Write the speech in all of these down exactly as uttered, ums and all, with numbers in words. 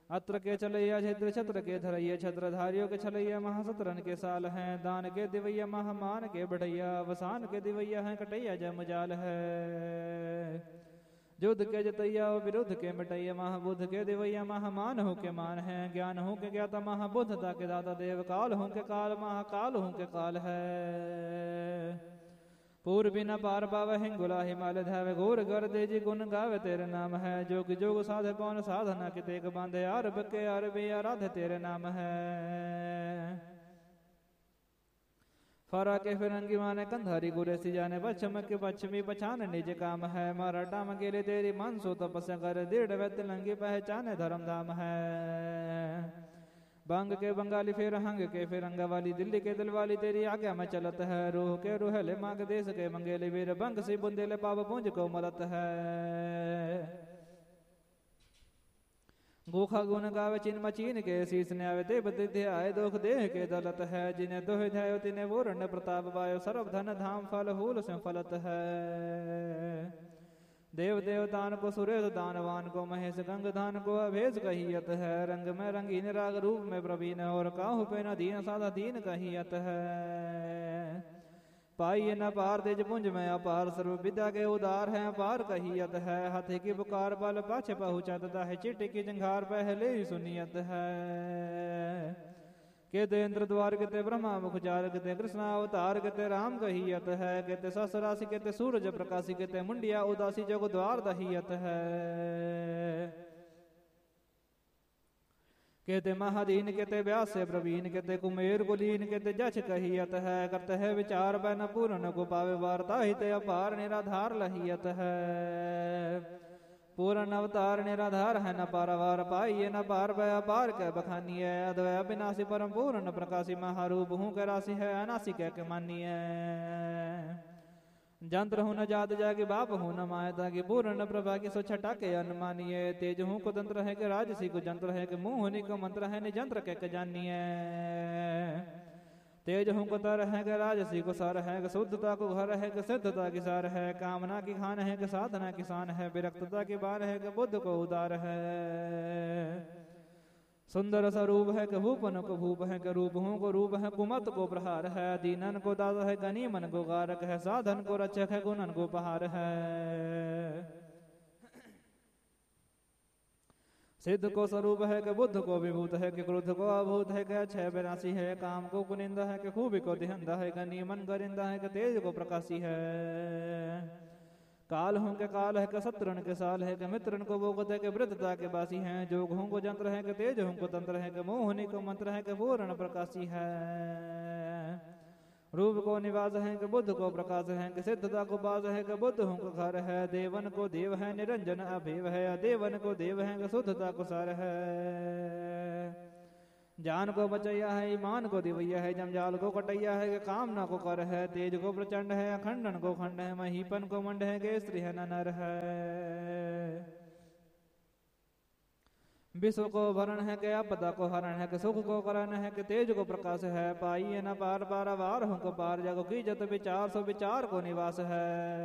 अत्र के चलैया छिद्र छत्र के धरैया छत्रधारियों के छलैया महासतरन के साल हैं। दान के दिवैया महामान के बढ़ैया वसान के दिवैया हैं कटैया जमजाल है। युद्ध के जतैया विरुद्ध के मिटैया महाबुद्ध के दिवैया महामान हो के मान है। ज्ञान हो के ज्ञाता महाबुद्धता के दाता देव काल हो के काल महाकाल हो के काल है। पूर्व बिना पार पाव हिंगुला हिमालय धावे घोर गर तेजी गुण गावे तेरे नाम है। जोग जोग साधे पौन साधना के तेग बांधे अरब के अरबी आराधे तेरे नाम है। फरा के फिरंगी माने कंधारी गुरेसी जाने पश्चिम के पश्चिमी पछान निज काम है। मराठा मकेले तेरी मानसो तपस्या कर दृढ़ व्यक्त लंगी पहचाने धर्म धाम है। बंग के बंगाली फिर हंग के फिर अंगा वाली दिल्ली के दिल वाली तेरी आज्ञा में चलत है। रूह के रूहले मांग देश के मंगेले वीर बंग से बुंदेले पाव पूंज को मलत है। गोखा गुण गावे चिन्ह मचीन के शीस ने आवे ते बदे आए दोख देह के दलत है। जिन्हें दोह ध्यायो तिन्हें वो रण्य प्रताप वायो सर्व धन धाम फल हूल से फलत है। देव देवतान को सुरेश दानवान को महेश गंग धान को अभेज कहियत है। रंग में रंगीन राग रूप में प्रवीण और काहू पे न दीन साधा दीन कहियत है। पाइये न पार तेज पुंज में अपार सर्व विद्या के उदार है अपार कहियत है। हाथी की पुकार बल पाछे पहुँचत है चिट्ठी की जंघार पहले ही सुनियत है। केते इंद्र द्वार केते ब्रह्मा मुखचार केते कृष्ण अवतार केते राम कहियत है। केते सस राशि केते सूरज प्रकाशी केते मुंडिया उदासी जग द्वार दहियत है। केते महादीन केते व्यास से प्रवीण केते कुमेर कुलीन केते जछ कहियत है। करते है विचार पै न पूर्ण को पावे वार्ता हिते अपार निराधार लहियत है। पूर्ण अवतार निराधार है न पारावार पाइये न पार भय अपार के बखानिय। अद्वय अविनाशी परम पूर्ण प्रकाशी महारूप हूँ के राशि है अनासी कह के मानिय। जंत्र हूँ न जात जागे बाप हूँ न मायता की पूर्ण प्रभा की सो छटा के अनुमानिय। तेज हूँ को तंत्र है के राजसी को जंत्र है के मुँह होने को मंत्र है निजंत्र कह के जानिय। तेज हूँ को तर है के राजसी को सर है कि शुद्धता को घर है कि सिद्धता की सार है। कामना की खान है कि साधना किसान है। विरक्तता की बार है कि बुद्ध को उदार है। सुंदर स्वरूप है कि भूपन को भूप है कि रूप हूँ को रूप है कुमत को प्रहार है। दीनन को दादा है गनी मन को गारक है। साधन को रक्षक है गुणन को पहार है। सिद्ध को स्वरूप है कि बुद्ध को विभूत है कि क्रोध को अभूत है कि छह विनाशी है। काम को कुनिंदा है कि खूबी को दिहंदा है कि नियमन गरिंदा है कि तेज को प्रकाशी है। काल हूँ के काल है कि शत्रुन के साल है कि मित्रन को बोगत है कि वृद्धता के बासी हैं। जोग हूँ को जंत्र है कि तेज हूँ को तंत्र है कि मोहनी को मंत्र है कि पूर्ण प्रकाशी है। रूप को निवास है कि बुद्ध को प्रकाश है कि सिद्धता को बाज है कि बुद्ध हूँ को घर है। देवन को देव है निरंजन अभेव है। देवन को देव है कि शुद्धता को सार है। जान को बचैया है ईमान को दिवैया है। जमजाल को कटैया है कि कामना को कर है। तेज को प्रचंड है अखंडन को खंड है। महीपन को मंड है कि स्त्री है न नर है। विश्व को भरण है के आपदा को हरण है कि सुख को करण है कि तेज को प्रकाश है। पाइये न पार पारावार हूँ को पार जगो की जत विचार सो विचार को निवास है।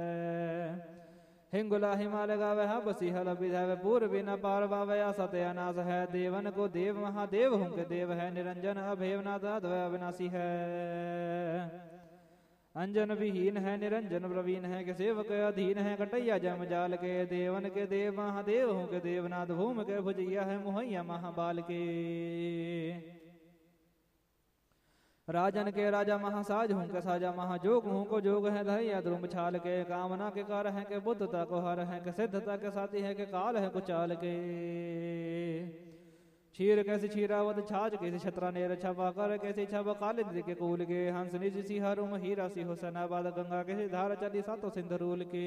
हिंगुला हिमालय गावे हा बसी हल विधावे पूर्व न पार बावे सत्य अनाश है। देवन को देव महादेव हूँ के देव है। निरंजन अभेवनाथ अद्वय अविनाशी है। अंजन विहीन है निरंजन प्रवीण है कि सेवक अधीन है। कटैया जम जाल के देवन के देव महादेव हूँ के देवनाथ भूम के भुजैया है मुहैया महाबाल के। राजन के राजा महासाज हूँ के साजा महाजोग हूँ को जोग है धैया ध्रुम छाल के। कामना के कार है के बुद्धता को हर है कि सिद्धता के साथी है कि काल है कुचाल के। क्षीर कैसे क्षीरावत छाछ कैसे छत्रा नेर छपा कर कैसे छप कालिंद्र के कूल के। हंस निज सिंहारुम हीरा सी हुसैनाबाद गंगा कैसे धार चली सातो सिंधरूल के।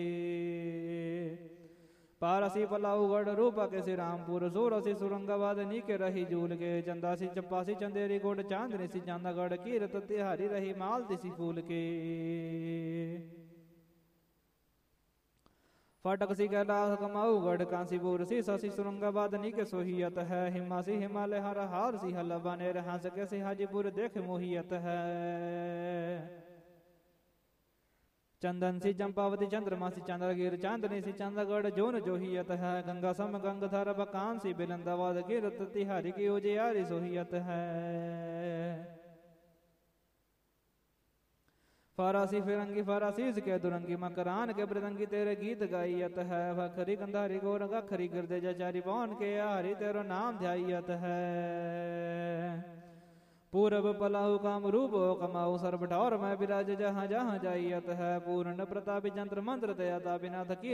पारसी पलाऊगढ़ रूपा कैसे रामपुर सोरसी सुरंगाबाद नीके रही जूल के। चंदासी चप्पासी चंदेरी गोड चांदनी सी चांदागढ़ कीरत तिहारी रही मालती सी फूल के। फाटक सी कैलाश कमाऊगढ़ कांसीपुर सी ससी सुरंगाबाद नीके सोहियत है। हिमासी हिमालय हर हार सी हल बनेर हंस कैसे हाजीपुर देख मोहियत है। चंदन सी चंपावती चंद्रमासी चंद्रगिर चांदनी सी चंद्रगढ़ जोन जोहियत है। गंगा सम गंगधर बकान सी बिलंदाबाद गिरत तिहारी की उजियारी सोहियत है। फारासी फिरंगी फारासी के दुरंगी मकरान के मृदंगी तेरे गीत गाइयत है। भखरी गंधारी गोर गखरी गिरदे जचारी पवन के हरि तेरो नाम ध्यायत है। पूरब पलाहु काम रूप कमाऊ सर्व ठौर में विराज जहाँ जहाँ जाइयत है। पूर्ण प्रतापी जंत्र मंत्र दयाता बिना थकी